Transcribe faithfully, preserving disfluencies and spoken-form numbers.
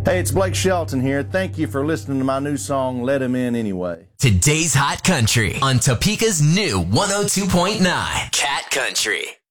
Hey, it's Blake Shelton here. Thank you for listening to my new song, Let Him In Anyway. Today's Hot Country on Topeka's new one oh two point nine Cat Country.